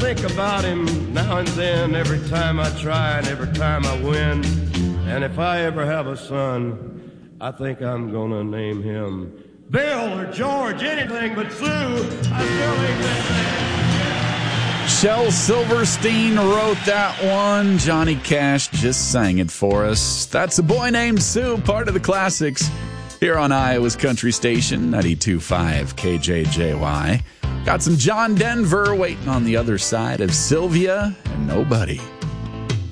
think about him now and then, every time I try and every time I win. And if I ever have a son, I think I'm gonna name him Bill or George, anything but Sue. I still ain't that. Shel Silverstein wrote that one. Johnny Cash just sang it for us. That's A Boy Named Sue, part of the classics here on Iowa's Country Station, 92.5 KJJY. Got some John Denver waiting on the other side of Sylvia and Nobody.